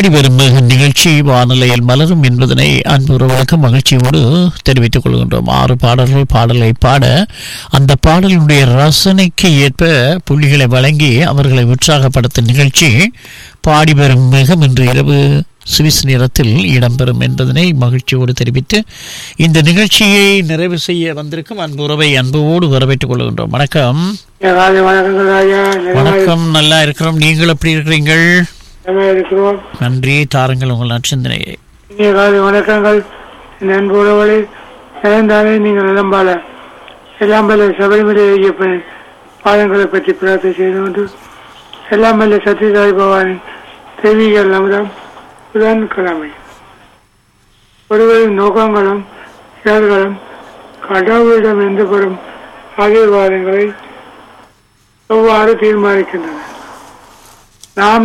பாடி வரும் நிகழ்ச்சி வானிலையில் மலரும் என்பதனை அன்புறவுக்கு மகிழ்ச்சியோடு தெரிவித்துக் கொள்கின்றோம். 6 பாடல்கள் பாடலை பாட அந்த பாடலினுடைய ரசனைக்கு ஏற்ப புள்ளிகளை வழங்கி அவர்களை உற்சாகப்படுத்தும் நிகழ்ச்சி பாடி வரும் மிகம் இன்று இரவு சுவிஸ் நேரத்தில் இடம்பெறும் என்பதனை மகிழ்ச்சியோடு தெரிவித்து இந்த நிகழ்ச்சியை நிறைவு செய்ய வந்திருக்கும் அன்புறவை அன்போடு வரவேற்றுக் கொள்கின்றோம். வணக்கம். வணக்கம். நல்லா இருக்கிறோம். நீங்கள் எப்படி இருக்கிறீங்கள்? நன்றி. தாருங்கள் உங்கள் நற்சிந்தனையை. வணக்கங்கள் நண்புறவுகளே. நலந்தானே நீங்கள் நலம்பால எல்லாம் வல்ல சபரிமலை ஐயப்பனின் பாதங்களை பற்றி பிரார்த்தனை செய்து கொண்டு எல்லாம் வல்ல சத்யசாய் பகவானின் தெய்வீக அமுதம் புதன் கிழமை ஒருவரின் நோக்கங்களும் செயல்களும் கடவுளிடம் இருந்து பெறும் ஆசீர்வாதங்களை எவ்வாறு தீர்மானிக்கின்றன. நாம்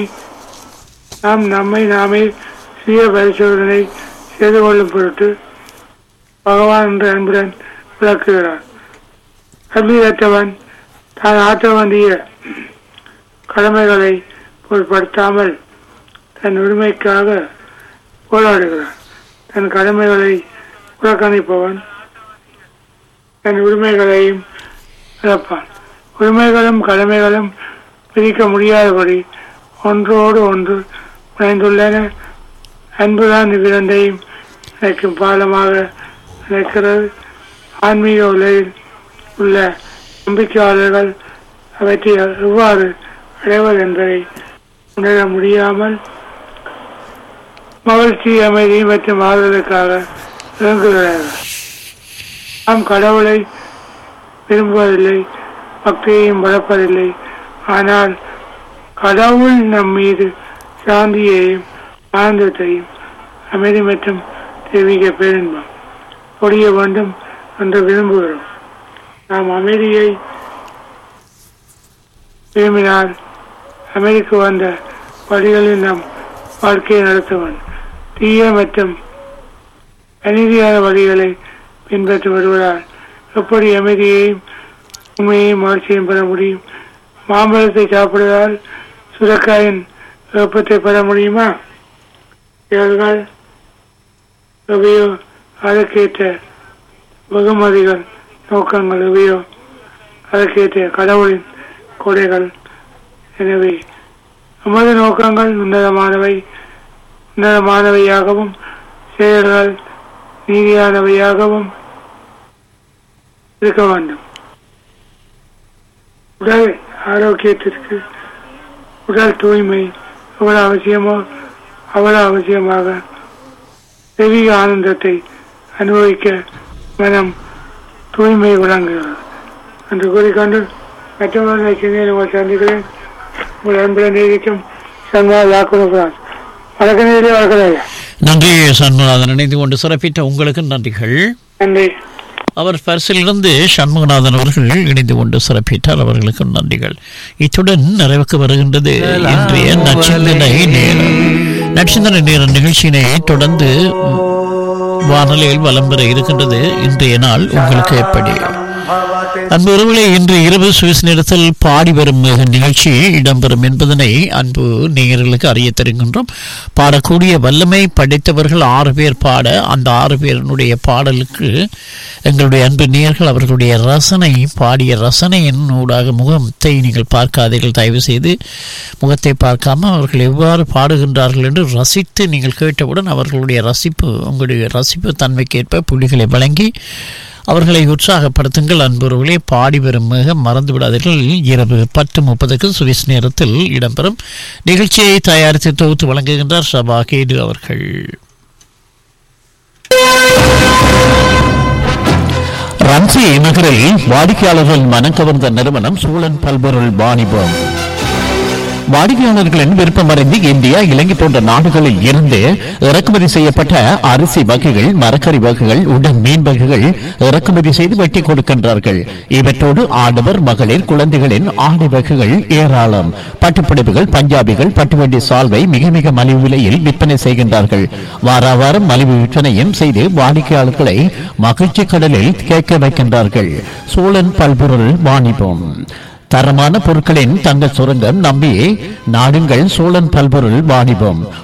நாமே சுய பரிசோதனை செய்து கொள்ளும் பொருட்டு பகவான் என்ற அன்புடன் விளக்குகிறார். கல்வியற்றவன் தான் ஆற்ற வேண்டிய கடமைகளை பொருட்படுத்தாமல் தன் உரிமைக்காக போராடுகிறார். தன் கடமைகளை புறக்கணிப்பவன் தன் உரிமைகளையும் இழப்பான். உரிமைகளும் கடமைகளும் பிரிக்க முடியாதபடி ஒன்றோடு ஒன்று இணைந்துள்ளன. அன்புதான் இவ்விரண்டையும் நினைக்கும் பாலமாக நினைக்கிறது. ஆன்மீக உலகில் உள்ள நம்பிக்கையாளர்கள் அவற்றை எவ்வாறு அடைவது என்பதை உணர முடியாமல் மகிழ்ச்சி, அமைதி மற்றும் ஆறுதலுக்காக இறங்குகிறார்கள். நாம் கடவுளை விரும்புவதில்லை, பக்தியையும் வளர்ப்பதில்லை. ஆனால் கடவுள் நம் மீது சாந்தியையும் ஆனந்தத்தையும் அமைதி மற்றும் தெய்வீக பேரின்பம் பொழிய வேண்டும் என்று விரும்புகிறோம். நாம் அமைதியை விரும்பினால் அமைதிக்கு வந்த வழிகளில் நாம் வாழ்க்கையை நடத்துவன். தீய மற்றும் அநீதியான வழிகளை பின்பற்றி வருவதால் எப்படி அமைதியையும் உண்மையையும் மகிழ்ச்சியையும் பெற முடியும்? மாம்பழத்தை சாப்பிடுவதால் சுரக்காயின் வெப்பத்தை பெற முடியுமா? செயல்கள் எவையோ அதற்கேற்ற வெகுமதிகள், நோக்கங்கள் எவையோ அதற்கேற்ற கடவுளின் கொடைகள். எனவே நமது நோக்கங்கள் உன்னதமானவையாகவும் செயல்கள் நீதியானவையாகவும் இருக்க வேண்டும். உடல் ஆரோக்கியத்திற்கு உடல் தூய்மை எவ்வளவு அவசியமோ அவ்வளவு அவசியமாக தெய்வீக ஆனந்தத்தை அனுபவிக்க மனம் தூய்மை விளங்குகிறது என்று கூறிக்கொண்டு மற்றவர்களை உங்கள் சந்திக்கிறேன். உங்கள் அன்புடன் நீதிக்கும் சண்முகநாதன். வணக்க நேரே வணக்கம். நன்றி சண்முகநாதன். இணைந்து கொண்டு சிறப்பித்த உங்களுக்கு நன்றிகள். நன்றி. அவர் பரிசிலிருந்து சண்முகநாதன் அவர்கள் இணைந்து கொண்டு சிறப்பித்தார். அவர்களுக்கு நன்றிகள். இத்துடன் நிறைவுக்கு வருகின்றது இன்றைய நட்சத்திர நேரம். நட்சத்திர நேர நிகழ்ச்சியினை தொடர்ந்து வானொலியில் வலம் பெற இருக்கின்றது. இன்றைய நாள் உங்களுக்கு எப்படி? அன்பு உறவுகளே, இன்று இரவு சுவிஸ் நேரத்தில் பாடி வரும் நிகழ்ச்சி இடம்பெறும் என்பதனை அன்பு நேயர்களுக்கு அறிய தருகின்றோம். பாடக்கூடிய வல்லமை படைத்தவர்கள் 6 பேர் பாட, அந்த 6 பேருடைய பாடலுக்கு எங்களுடைய அன்பு நேயர்கள் அவர்களுடைய ரசனை, பாடிய ரசனையின் ஊடாக முகத்தை நீங்கள் பார்க்காதீர்கள். தயவு செய்து முகத்தை பார்க்காம அவர்கள் எவ்வாறு பாடுகின்றார்கள் என்று ரசித்து நீங்கள் கேட்டவுடன் அவர்களுடைய ரசிப்பு, உங்களுடைய ரசிப்பு தன்மைக்கு ஏற்ப புள்ளிகளை வழங்கி அவர்களை உற்சாகப்படுத்துங்கள். அன்புறவுகளே, பாடி வரும் மிக மறந்து விடாதீர்கள். இரவு 10:30 சுவிஸ் நேரத்தில் இடம்பெறும் நிகழ்ச்சியை தயாரித்து தொகுத்து வழங்குகின்றார் சபா கேடு அவர்கள். ரன்சி நகரில் வாடிக்கையாளர்கள் மனம் கவர்ந்த நிறுவனம் சூழன் பல்பொருள் வாணிபம். வாடிக்கையாளர்களின் விருப்பமறிந்து இந்தியா, இலங்கை போன்ற நாடுகளில் இருந்து இறக்குமதி செய்யப்பட்ட அரிசி வகைகள், மரக்கறி வகைகள், உடன் மீன் வகைகள் இறக்குமதி செய்து வெட்டி கொடுக்கின்றார்கள். இவற்றோடு ஆடவர், மகளிர், குழந்தைகளின் ஆடை வகைகள் ஏராளம். பட்டுப்புடவைகள், பஞ்சாபிகள், பட்டுவண்டி சால்வை மிக மிக மலிவு விலையில் விற்பனை செய்கின்றார்கள். வார வாரம் மலிவு விற்பனையும் செய்து வாடிக்கையாளர்களை மகிழ்ச்சி கடலில் கேட்க வைக்கின்றார்கள். சோழன் பல்பொருள் வாணிபம். தரமான பொருட்களின் தங்க சுரங்கம் நம்பி நாடுங்கள் சோழன் பல்பொருள் வாணிபம்.